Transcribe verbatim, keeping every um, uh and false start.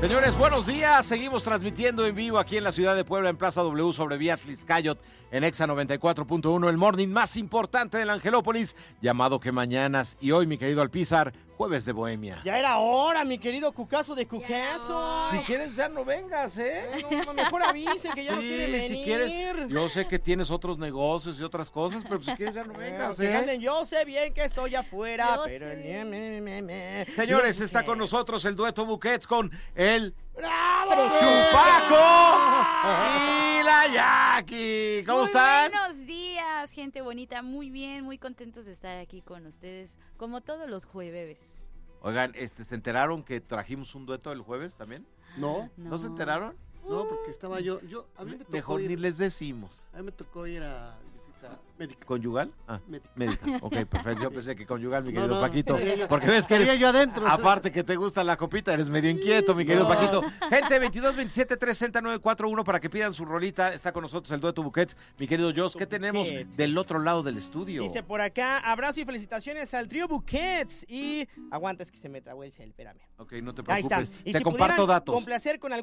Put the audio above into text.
Señores, buenos días. Seguimos transmitiendo en vivo aquí en la ciudad de Puebla, en Plaza W, sobre Vía Tliscayot, en Exa noventa y cuatro punto uno, el morning más importante de la Angelópolis, llamado Que Mañanas. Y hoy, mi querido Alpizar, jueves de bohemia. Ya era hora, mi querido Cucazo de Cucazo. Si quieres, ya no vengas, ¿eh? No, mejor avise que ya sí, no quiere venir. Si quieres, yo sé que tienes otros negocios y otras cosas, pero si quieres, ya no vengas, eh, ¿eh? Anden, yo sé bien que estoy afuera, Yo pero... sé. Me, me, me. Señores, está con nosotros el dueto Buquets con el... ¡Bravo! ¡Chupaco! Y la Jackie. ¿Cómo muy están? Buenos días, gente bonita. Muy bien, muy contentos de estar aquí con ustedes, como todos los jueves. Oigan, este, ¿se enteraron que trajimos un dueto el jueves también? No, ¿No, No. se enteraron? no, porque estaba yo, yo, a mí me tocó Mejor ir, ni les decimos. a mí me tocó ir a visita médica. ¿Conyugal? Ah, Médica. médica. Ok, perfecto. Yo pensé que conyugal, mi No, querido no, Paquito. estaría yo- Porque ves que estaría eres, yo adentro. aparte que te gusta la copita, eres medio inquieto, mi querido No. Paquito. Gente, veintidós veintisiete trescientos nueve cuarenta y uno para que pidan su rolita. Está con nosotros el dueto Buquets. Mi querido Jos, ¿qué tenemos Buquets. del otro lado del estudio? Dice por acá, abrazo y felicitaciones al trío Buquets. Y aguanta, es que se me trabó el cel, espérame. Ok, no te Ahí está. preocupes. Y Te si comparto pudieran datos. complacer con algún